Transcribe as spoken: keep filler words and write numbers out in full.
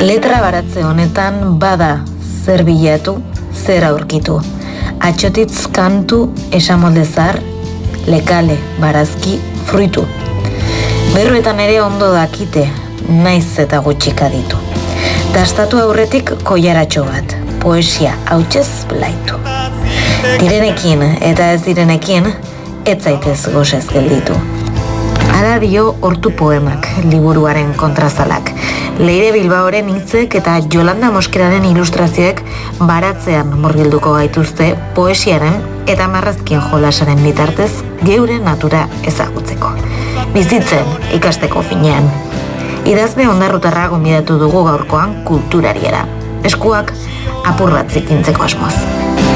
Letra baratze honetan bada zer bilatu, zer aurkitu. Atxotitz kantu, esamolde zar, lekale, barazki, fruitu. Berruetan ere ondo dakite, naiz eta gutxika ditu. Dastatu aurretik koiaratxo bat, poesia hautsez blaitu. Direnekin eta ez direnekin, ez zaitez gozez gelditu. Hala dio Hortu poemak, liburuaren kontrazalak. Leire Bilbaoren hitzek eta Jolanda Mosqueraren ilustrazioek baratzean murgilduko gaituzte poesiaren eta marrazkien jolasaren bitartez geure natura ezagutzeko. Bizitzen ikasteko finean. Idazle ondarrutarra gonbidatu dugu gaurkoan kulturariera. Eskuak apur bat zikintzeko asmoz.